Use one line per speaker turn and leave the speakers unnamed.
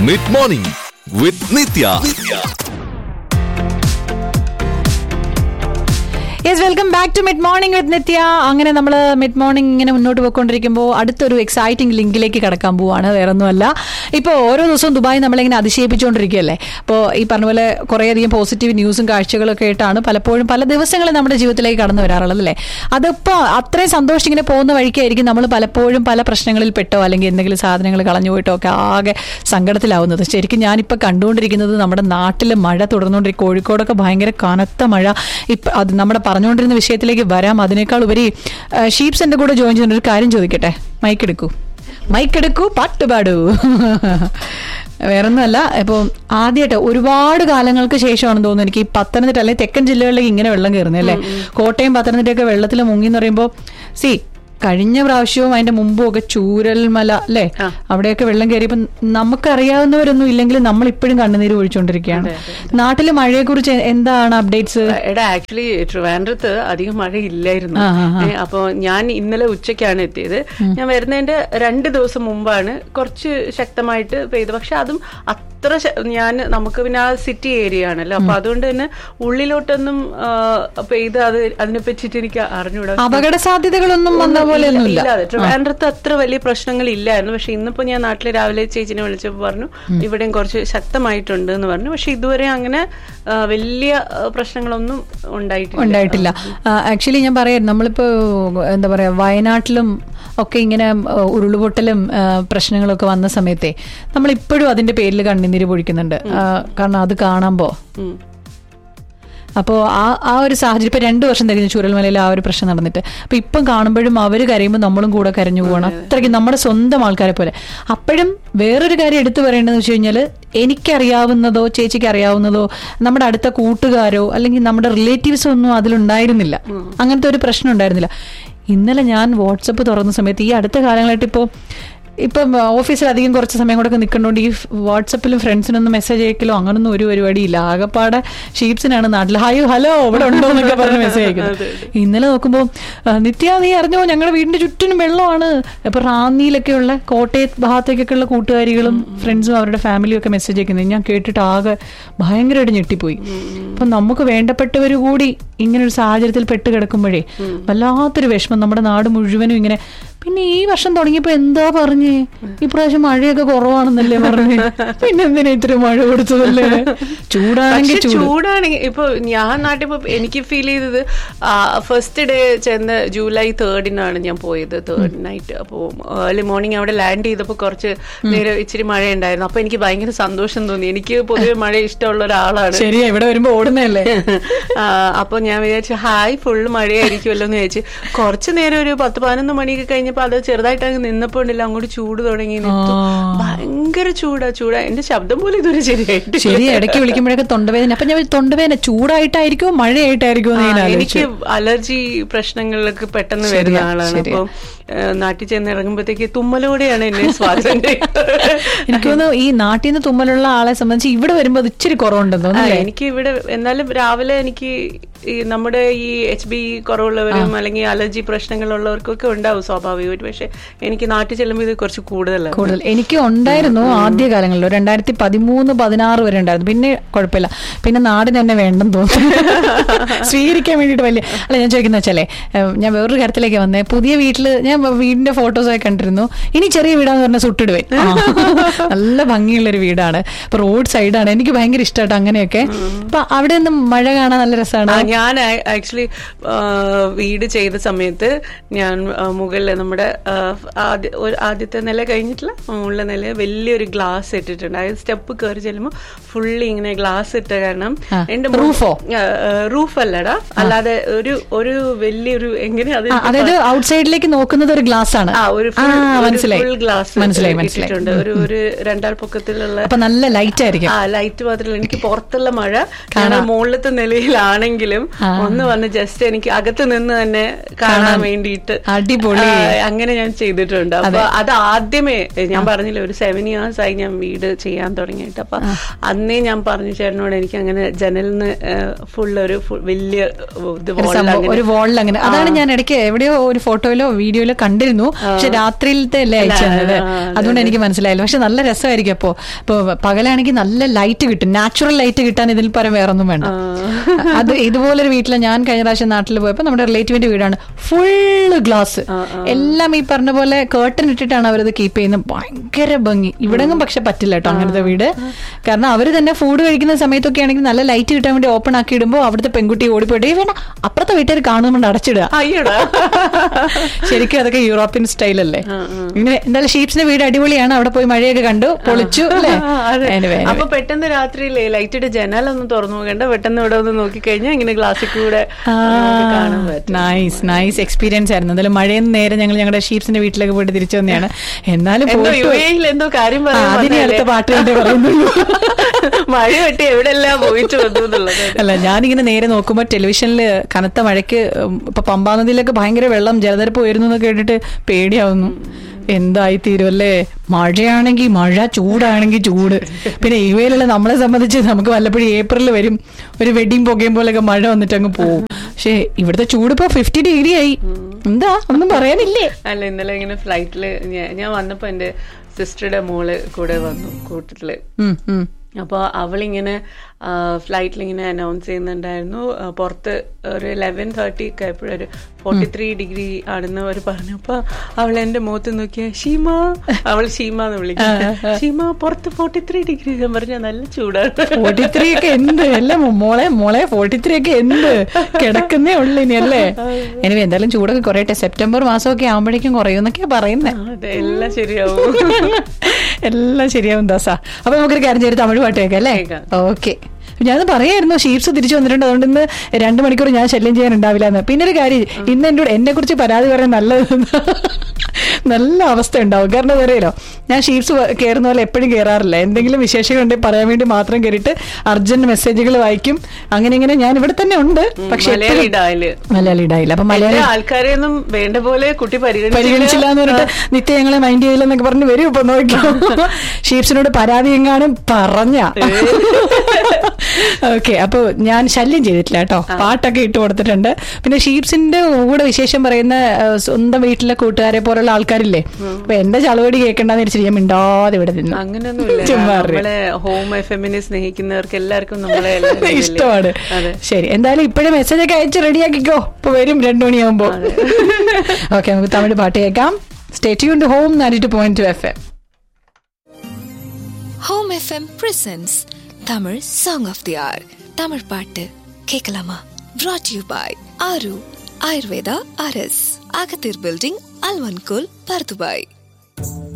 Mid morning with Nithya.
Yes, welcome back to mid morning വിത്ത് നിത്യ. അങ്ങനെ നമ്മൾ mid morning ഇങ്ങനെ മുന്നോട്ട് പോയിക്കൊണ്ടിരിക്കുമ്പോൾ അടുത്തൊരു എക്സൈറ്റിംഗ് ലിങ്കിലേക്ക് കടക്കാൻ പോവാണ്. വേറൊന്നുമല്ല, ഇപ്പോൾ ഓരോ ദിവസവും ദുബായ് നമ്മളിങ്ങനെ അതിശയിപ്പിച്ചുകൊണ്ടിരിക്കുകയല്ലേ. അപ്പോൾ ഈ പറഞ്ഞ പോലെ കുറേയധികം പോസിറ്റീവ് ന്യൂസും കാഴ്ചകളൊക്കെ ആയിട്ടാണ് പലപ്പോഴും പല ദിവസങ്ങളും നമ്മുടെ ജീവിതത്തിലേക്ക് കടന്നു വരാറുള്ളത് അല്ലേ. അതിപ്പോൾ അത്രയും സന്തോഷം ഇങ്ങനെ പോകുന്ന വഴിക്കായിരിക്കും നമ്മൾ പലപ്പോഴും പല പ്രശ്നങ്ങളിൽ പെട്ടോ അല്ലെങ്കിൽ എന്തെങ്കിലും സാധനങ്ങൾ കളഞ്ഞു പോയിട്ടോ ഒക്കെ ആകെ സങ്കടത്തിലാവുന്നത്. ശരിക്കും ഞാനിപ്പോൾ കണ്ടുകൊണ്ടിരിക്കുന്നത് നമ്മുടെ നാട്ടിൽ മഴ തുടർന്നുകൊണ്ടിരിക്കും. കോഴിക്കോടൊക്കെ ഭയങ്കര കനത്ത മഴ. ഇപ്പം അത് നമ്മുടെ പറഞ്ഞുകൊണ്ടിരുന്ന വിഷയത്തിലേക്ക് വരാം. അതിനേക്കാൾ ഉപരി ഷീപ്സ് എന്റെ കൂടെ ജോയിൻ ചെയ്യുന്ന ഒരു കാര്യം ചോദിക്കട്ടെ. മൈക്കെടുക്കൂ പാട്ട് പാടൂ. വേറൊന്നുമല്ല, ഇപ്പോൾ ആദ്യമായിട്ട് ഒരുപാട് കാലങ്ങൾക്ക് ശേഷമാണെന്ന് തോന്നുന്നു എനിക്ക് ഈ പത്തനംതിട്ട അല്ലെങ്കിൽ തെക്കൻ ജില്ലകളിലേക്ക് ഇങ്ങനെ വെള്ളം കയറുന്നത് അല്ലേ. കോട്ടയം പത്തനംതിട്ടയൊക്കെ വെള്ളത്തിൽ മുങ്ങി എന്ന് പറയുമ്പോൾ കഴിഞ്ഞ പ്രാവശ്യവും അതിന്റെ മുമ്പും ഒക്കെ ചൂരൽമല അല്ലെ, അവിടെയൊക്കെ വെള്ളം കയറിയപ്പോ നമുക്കറിയാവുന്നവരൊന്നും ഇല്ലെങ്കിലും നമ്മൾ ഇപ്പോഴും കണ്ണുനീര് ഒഴിച്ചുകൊണ്ടിരിക്കുകയാണ്. നാട്ടില് മഴയെ കുറിച്ച് എന്താണ് അപ്ഡേറ്റ്സ്?
ആക്ച്വലി ട്രിവാൻഡ്രത്ത് അധികം മഴ ഇല്ലായിരുന്നു. അപ്പൊ ഞാൻ ഇന്നലെ ഉച്ചയ്ക്കാണ് എത്തിയത്. ഞാൻ വരുന്നതിന്റെ 2 ദിവസം മുമ്പാണ് കുറച്ച് ശക്തമായിട്ട് പെയ്ത്. പക്ഷെ അതും അത്ര നമുക്ക് പിന്നെ ആ സിറ്റി ഏരിയ ആണല്ലോ, അപ്പൊ അതുകൊണ്ട് തന്നെ ഉള്ളിലോട്ടൊന്നും പെയ്ത് അതിനെ പറ്റിട്ട് എനിക്ക് അറിഞ്ഞൂടാ.
അപകട സാധ്യതകളൊന്നും
ഇല്ലാതെ ട്രിവാൻഡ്രത്ത് അത്ര വലിയ പ്രശ്നങ്ങൾ ഇല്ലായിരുന്നു. പക്ഷെ ഇന്നിപ്പോ ഞാൻ നാട്ടിൽ രാവിലെ ചേച്ചിനെ വിളിച്ചപ്പോ പറഞ്ഞു ഇവിടെയും കുറച്ച് ശക്തമായിട്ടുണ്ട് എന്ന് പറഞ്ഞു. പക്ഷെ ഇതുവരെ അങ്ങനെ വലിയ പ്രശ്നങ്ങളൊന്നും ഉണ്ടായിട്ടില്ല.
ആക്ച്വലി ഞാൻ പറയാം, നമ്മളിപ്പോ എന്താ പറയാ വയനാട്ടിലും ഒക്കെ ഇങ്ങനെ ഉരുളുപൊട്ടലും പ്രശ്നങ്ങളൊക്കെ വന്ന സമയത്തെ നമ്മളിപ്പോഴും അതിന്റെ പേരിൽ കണ്ണുനീര് പൊഴിക്കുന്നുണ്ട്. കാരണം അത് കാണുമ്പോ അപ്പോൾ ആ ഒരു സാഹചര്യം ഇപ്പം 2 വർഷം കഴിഞ്ഞു ചൂരൽമലയിൽ ആ ഒരു പ്രശ്നം നടന്നിട്ട്. അപ്പം ഇപ്പം കാണുമ്പോഴും അവർ കരയുമ്പോൾ നമ്മളും കൂടെ കരഞ്ഞു പോകണം. അത്രയ്ക്ക് നമ്മുടെ സ്വന്തം ആൾക്കാരെ പോലെ. അപ്പോഴും വേറൊരു കാര്യം എടുത്തു പറയേണ്ടതെന്ന് വെച്ച് കഴിഞ്ഞാൽ എനിക്കറിയാവുന്നതോ ചേച്ചിക്ക് അറിയാവുന്നതോ നമ്മുടെ അടുത്ത കൂട്ടുകാരോ അല്ലെങ്കിൽ നമ്മുടെ റിലേറ്റീവ്സോ ഒന്നും അതിലുണ്ടായിരുന്നില്ല. അങ്ങനത്തെ ഒരു പ്രശ്നം ഉണ്ടായിരുന്നില്ല. ഇന്നലെ ഞാൻ വാട്സപ്പ് തുറന്ന സമയത്ത് ഈ അടുത്ത കാലങ്ങളായിട്ട് ഇപ്പം ഓഫീസിൽ അധികം കുറച്ച് സമയം കൂടെ നിൽക്കണ്ടോണ്ട് ഈ വാട്സപ്പിലും ഫ്രണ്ട്സിനൊന്നും മെസ്സേജ് അയക്കലോ അങ്ങനൊന്നും ഒരു പരിപാടിയില്ല. ആകെപ്പാടെ ഷീപ്സിനാണ് നാട്ടിൽ ഹലോ ഇവിടെ ഉണ്ടോ എന്നൊക്കെ പറഞ്ഞ് മെസ്സേജ് അയക്കുന്നത്. ഇന്നലെ നോക്കുമ്പോൾ നിത്യ നീ അറിഞ്ഞോ ഞങ്ങളുടെ വീടിന്റെ ചുറ്റിനും വെള്ളമാണ്. ഇപ്പൊ റാന്നിയിലൊക്കെയുള്ള കോട്ടയത്ത് ഭാഗത്തേക്കൊക്കെയുള്ള കൂട്ടുകാരികളും ഫ്രണ്ട്സും അവരുടെ ഫാമിലിയും ഒക്കെ മെസ്സേജ് അയക്കുന്നത് ഞാൻ കേട്ടിട്ട് ആകെ ഭയങ്കരമായിട്ട് ഞെട്ടിപ്പോയി. അപ്പം നമുക്ക് വേണ്ടപ്പെട്ടവർ കൂടി ഇങ്ങനെ ഒരു സാഹചര്യത്തിൽ പെട്ട് കിടക്കുമ്പോഴേ വല്ലാത്തൊരു വിഷമം. നമ്മുടെ നാട് മുഴുവനും ഇങ്ങനെ. പിന്നെ ഈ വർഷം തുടങ്ങിയപ്പോ എന്താ പറഞ്ഞേ ഇപ്രാവശ്യം മഴയൊക്കെ കുറവാണെന്നല്ലേ പറഞ്ഞേ. പിന്നെ എന്തിനാ ഇത്ര മഴ കൊടുത്തതല്ലേ.
ചൂടാണെങ്കിൽ ഇപ്പൊ ഞാൻ നാട്ടിൽ എനിക്ക് ഫീൽ ചെയ്തത് ഫസ്റ്റ് ഡേ ചെന്ന് ജൂലൈ 3 ഞാൻ പോയത്, 3rd നൈറ്റ്. അപ്പൊ ഏർലി മോർണിംഗ് അവിടെ ലാൻഡ് ചെയ്തപ്പോ കുറച്ച് നേരം ഇച്ചിരി മഴ ഉണ്ടായിരുന്നു. അപ്പൊ എനിക്ക് ഭയങ്കര സന്തോഷം തോന്നി. എനിക്ക് പൊതുവെ മഴ ഇഷ്ടമുള്ള ഒരാളാണ്.
ശരിയാ, ഇവിടെ വരുമ്പോ ഓടുന്നല്ലേ.
അപ്പൊ ഞാൻ വിചാരിച്ചു ഫുള്ള് മഴയായിരിക്കുമല്ലോ എന്ന് വിചാരിച്ചു. കുറച്ചു നേരം ഒരു 10-11 മണിയൊക്കെ കഴിഞ്ഞപ്പോ അത് ചെറുതായിട്ട് അങ്ങ് നിന്നപ്പോ ഉണ്ടല്ലോ അങ്ങോട്ട് ചൂട് തുടങ്ങി. ഭയങ്കര ചൂടാ. എന്റെ ശബ്ദം പോലും ഇതുവരെ ശരിയായിട്ട്.
ശരി, ഇടയ്ക്ക് വിളിക്കുമ്പോഴൊക്കെ തൊണ്ടവേദന. അപ്പൊ ഞാൻ തൊണ്ടവേദന ചൂടായിട്ടായിരിക്കുമോ മഴയായിട്ടായിരിക്കുമോ?
എനിക്ക് അലർജി പ്രശ്നങ്ങളിലൊക്കെ പെട്ടെന്ന് വരുന്ന ആളാണ്. അപ്പൊ നാട്ടിൽ ചെന്ന് ഇറങ്ങുമ്പോഴത്തേക്ക് തുമ്മലോടെയാണ് എന്നെ സ്വാഗതം.
എനിക്ക് തോന്നുന്നു ഈ നാട്ടിൽ നിന്ന് തുമ്മലുള്ള ആളെ സംബന്ധിച്ച് ഇവിടെ വരുമ്പോ അത് ഇച്ചിരി കുറവുണ്ടെന്ന് തോന്നുന്നു.
എനിക്ക് ഇവിടെ എന്നാലും രാവിലെ എനിക്ക് നമ്മുടെ ഈ HB കുറവുള്ളവരും അല്ലെങ്കിൽ അലർജി പ്രശ്നങ്ങളുള്ളവർക്കൊക്കെ ഉണ്ടാവും സ്വാഭാവികമായിട്ട്. പക്ഷെ എനിക്ക് നാട്ടിൽ ചെല്ലുമ്പോൾ ഇത് കുറച്ച് കൂടുതൽ.
എനിക്ക് ഉണ്ടായിരുന്നു ആദ്യ കാലങ്ങളിൽ 2013-16 വരെ ഉണ്ടായിരുന്നു. പിന്നെ കുഴപ്പമില്ല. പിന്നെ നാടിന് തന്നെ വേണ്ടെന്ന് തോന്നുന്നു സ്വീകരിക്കാൻ വേണ്ടിയിട്ട് വലിയ അല്ല. ഞാൻ ചോദിക്കുന്ന വെച്ചാലേ ഞാൻ വേറൊരു കാര്യത്തിലേക്ക് വന്നേ. പുതിയ വീട്ടില് ഞാൻ വീടിന്റെ ഫോട്ടോസൊക്കെ കണ്ടിരുന്നു. ഇനി ചെറിയ വീടാന്ന് പറഞ്ഞാൽ സുട്ടിടുവേ. നല്ല ഭംഗിയുള്ളൊരു വീടാണ്. ഇപ്പൊ റോഡ് സൈഡാണ്. എനിക്ക് ഭയങ്കര ഇഷ്ടമായിട്ട് അങ്ങനെയൊക്കെ. അപ്പൊ അവിടെ നിന്ന് മഴ കാണാൻ നല്ല രസമാണ്.
ഞാൻ ആക്ച്വലി വീട് ചെയ്ത സമയത്ത് ഞാൻ മുകളിൽ നമ്മുടെ ആദ്യത്തെ നില കഴിഞ്ഞിട്ടില്ല മുകളിലെ നില വലിയൊരു ഗ്ലാസ് ഇട്ടിട്ടുണ്ട്. അതായത് സ്റ്റെപ്പ് കയറി ചെല്ലുമ്പോൾ ഫുള്ളി ഇങ്ങനെ ഗ്ലാസ് ഇട്ട കാരണം എന്റെ റൂഫ് അല്ലടാ, അല്ലാതെ ഒരു വലിയൊരു എങ്ങനെയാ
അതായത് ഔട്ട് സൈഡിലേക്ക് നോക്കുന്നത് ഒരു ഗ്ലാസ് ആണ്.
ഫുൾ ഗ്ലാസ് ഇട്ടിട്ടുണ്ട്. ഒരു 2 പൊക്കത്തിലുള്ള
നല്ല ലൈറ്റ് ആയിരിക്കും.
ലൈറ്റ് മാത്രമല്ല, എനിക്ക് പുറത്തുള്ള മഴ മുകളിലത്തെ നിലയിലാണെങ്കിലും വരും, ഒന്ന് വന്ന് ജസ്റ്റ് എനിക്ക് അകത്ത് നിന്ന് തന്നെ കാണാൻ വേണ്ടിയിട്ട്.
അടിപൊളി.
അങ്ങനെ ഞാൻ ചെയ്തിട്ടുണ്ട്. അപ്പൊ അത് ആദ്യമേ ഞാൻ പറഞ്ഞില്ലേ, ഒരു 7 years ആയി ഞാൻ വീട് ചെയ്യാൻ തുടങ്ങിയിട്ട്. അപ്പൊ അന്നേ ഞാൻ പറഞ്ഞു ചേട്ടനോട്, എനിക്ക് അങ്ങനെ ജനലിന് ഒരു വലിയ
ഒരു വാളിൽ അങ്ങനെ. അതാണ് ഞാൻ ഇടയ്ക്ക് എവിടെയോ ഒരു ഫോട്ടോയിലോ വീഡിയോയിലോ കണ്ടിരുന്നു. പക്ഷെ രാത്രിയിലത്തെ അല്ലേ അയച്ചു തന്നത്, അതുകൊണ്ട് എനിക്ക് മനസ്സിലായില്ല. പക്ഷെ നല്ല രസമായിരിക്കും. അപ്പോ ഇപ്പൊ പകലാണെങ്കിൽ നല്ല ലൈറ്റ് കിട്ടും, നാച്ചുറൽ ലൈറ്റ് കിട്ടാൻ ഇതിൽ പരം വേറൊന്നും വേണ്ട. അത് ഇതുപോലൊരു വീട്ടില് ഞാൻ കഴിഞ്ഞ പ്രാവശ്യം നാട്ടിൽ പോയപ്പോ നമ്മുടെ റിലേറ്റീവിന്റെ വീടാണ്, ഫുള്ള് ഗ്ലാസ്, എല്ലാം ഈ പറഞ്ഞ പോലെ കേർട്ടൻ ഇട്ടിട്ടാണ് അവരത് കീപ്പ് ചെയ്യുന്നത്. ഭയങ്കര ഭംഗി. ഇവിടെങ്ങും പക്ഷെ പറ്റില്ല കേട്ടോ അങ്ങനത്തെ വീട്. കാരണം അവര് തന്നെ ഫുഡ് കഴിക്കുന്ന സമയത്തൊക്കെ ആണെങ്കിൽ നല്ല ലൈറ്റ് കിട്ടാൻ വേണ്ടി ഓപ്പൺ ആക്കി ഇടുമ്പോൾ അവിടുത്തെ പെൺകുട്ടി ഓടിപ്പോയിട്ട് വേണ്ട അപ്പുറത്തെ വീട്ടുകാർ കാണുന്നുണ്ട് അടച്ചിടുക. ശരിക്കും അതൊക്കെ യൂറോപ്യൻ സ്റ്റൈലല്ലേ. ഇങ്ങനെ എന്തായാലും ഷീപ്സിന്റെ വീട് അടിപൊളിയാണ്. അവിടെ പോയി മഴയൊക്കെ കണ്ടു, പൊളിച്ചു അല്ലേ.
അപ്പൊ പെട്ടെന്ന് രാത്രിയിലെ ലൈറ്റിട്ട് ജനാലൊന്നും തുറന്നു നോക്കണ്ട, പെട്ടെന്ന് ഇവിടെ ഒന്ന് നോക്കിക്കഴിഞ്ഞാൽ ഇങ്ങനെ ഗ്ലാസ്സിൽ കൂടെ കാണാൻ പറ്റും.
നൈസ് എക്സ്പീരിയൻസ് ആയിരുന്നു. എന്തായാലും മഴയെന്ന് നേരെ ഞങ്ങളുടെ ഷീപ്സിന്റെ വീട്ടിലേക്ക് പോയിട്ട് തിരിച്ചു വന്നെയാണ്. എന്നാലും
എന്തോ കാര്യം
അതിനെ അടുത്ത പാട്ട് കണ്ടേ പറയുന്നുള്ളൂ.
മഴ വെട്ടി എവിടെല്ലാം പോയിട്ട് വന്നു എന്നുള്ളത്.
അല്ല, ഞാനിങ്ങനെ നേരെ നോക്കുമ്പോ ടെലിവിഷനിൽ കനത്ത മഴയ്ക്ക് ഇപ്പൊ പമ്പാ നദിയിലൊക്കെ ഭയങ്കര വെള്ളം, ജലനിരപ്പ് ഉയരുന്നു എന്ന് കേട്ടിട്ട് പേടിയാവുന്നു. എന്തായി തീരുമല്ലേ. മഴയാണെങ്കിൽ മഴ, ചൂടാണെങ്കിൽ ചൂട്. പിന്നെ ഇവയിലുള്ള നമ്മളെ സംബന്ധിച്ച് നമുക്ക് വല്ലപ്പോഴും ഏപ്രിൽ വരും, ഒരു വെഡിങ് പുകയും പോലെയൊക്കെ മഴ വന്നിട്ട് അങ്ങ് പോകും. പക്ഷെ ഇവിടുത്തെ ചൂട് ഇപ്പൊ 50 degree ആയി. എന്താ ഒന്നും പറയാനില്ലേ.
അല്ല, ഇന്നലെ ഇങ്ങനെ ഫ്ലൈറ്റില് ഞാൻ വന്നപ്പോ എന്റെ സിസ്റ്ററുടെ മോള് കൂടെ വന്നു കൂട്ടത്തില്. അപ്പൊ അവളിങ്ങനെ ഫ്ലൈറ്റിലിങ്ങനെ അനൗൺസ് ചെയ്യുന്നുണ്ടായിരുന്നു, പുറത്ത് ഒരു 11:30 ഒക്കെ ആയപ്പോഴൊരു 43 degree ആണെന്ന് അവർ പറഞ്ഞു. അപ്പൊ അവൾ എന്റെ മുഖത്ത് നോക്കിയ ഷീമ, അവൾ ഷീമ എന്ന് വിളിക്കുന്നു, ഷീമ പുറത്ത് 43 degree. ഞാൻ പറഞ്ഞ നല്ല ചൂടാണ്. 43
ഒക്കെ എന്ത് അല്ല മോളെ 43 ഒക്കെ എന്ത് കിടക്കുന്നേ ഉള്ളു ഇനി അല്ലേ. ഇനി എന്തായാലും ചൂടൊക്കെ കുറയട്ടെ. സെപ്റ്റംബർ മാസമൊക്കെ ആവുമ്പോഴേക്കും കുറയുമെന്നൊക്കെയാ പറയുന്നത്.
അതെ, എല്ലാം ശരിയാവും,
എല്ലാം ശരിയാവും ദാസ. അപ്പൊ നമുക്കൊരു കാര്യം ചെയ്ത് തമിഴ് പാട്ട് കേൾക്കാം അല്ലേ. ഓക്കെ, ഞാനത് പറയായിരുന്നു, ഷീപ്സ് തിരിച്ചു വന്നിട്ടുണ്ട്, അതുകൊണ്ട് ഇന്ന് 2 മണിക്കൂർ ഞാൻ ശല്യം ചെയ്യാനുണ്ടാവില്ല എന്ന്. പിന്നെ ഒരു കാര്യം, ഇന്ന് എന്നെ കുറിച്ച് പരാതി പറയാൻ നല്ല അവസ്ഥ ഉണ്ടാവും. കാരണം അറിയാലോ, ഞാൻ ഷീപ്സ് കയറുന്ന പോലെ എപ്പോഴും കയറാറില്ല. എന്തെങ്കിലും വിശേഷങ്ങൾ ഉണ്ടെങ്കിൽ പറയാൻ വേണ്ടി മാത്രം കയറിയിട്ട് അർജന്റ് മെസ്സേജുകൾ വായിക്കും. അങ്ങനെ ഇങ്ങനെ ഞാൻ ഇവിടെ തന്നെ ഉണ്ട്, പക്ഷെ മലയാളി ഇടായില്ല. അപ്പൊ മലയാളി
ആൾക്കാരെയൊന്നും വേണ്ട പോലെ കുട്ടി
പരിഗണിച്ചില്ല എന്ന് പറഞ്ഞിട്ട് നിത്യം ഞങ്ങളെ മൈൻഡ് ചെയ്തില്ലെന്നൊക്കെ പറഞ്ഞ് വരും. ഇപ്പൊ നോക്കിയോ, ഷീപ്സിനോട് പരാതി എങ്ങാനും പറഞ്ഞ. ഓക്കെ, അപ്പൊ ഞാൻ ശല്യം ചെയ്തിട്ടില്ല കേട്ടോ, പാട്ടൊക്കെ ഇട്ട് കൊടുത്തിട്ടുണ്ട്. പിന്നെ ഷീപ്സിന്റെ കൂടെ വിശേഷം പറയുന്ന സ്വന്തം വീട്ടിലെ കൂട്ടുകാരെ പോലുള്ള ആൾക്കാരില്ലേ, അപ്പൊ എന്റെ ചളവടി കേൾക്കണ്ടെന്ന് വെച്ചിട്ട് ഞാൻ മിണ്ടാതെ ഇവിടെ നിന്നു.
അങ്ങനെയൊന്നുമില്ല, ഹോം എഫ്എമ്മിനെ സ്നേഹിക്കുന്നവർക്ക് എല്ലാവർക്കും നമ്മളെ
ഇഷ്ടമാണ്. ശരി, എന്തായാലും ഇപ്പോഴും മെസ്സേജ് ഒക്കെ അയച്ച് റെഡിയാക്കിക്കോ, ഇപ്പൊ വരും 2 മണിയാകുമ്പോ. ഓക്കെ, നമുക്ക് തമിഴ് പാട്ട് കേൾക്കാം. Stay tuned home 92.2 FM.
Home FM presence Tamil song of they are. Tamil பாட்டு கேட்கலாமா? brought to you by ஆரு ஆயுர்வேதா RS, அகத்தீர் பில்டிங், அல்வன்கோல், பர்துபாய்.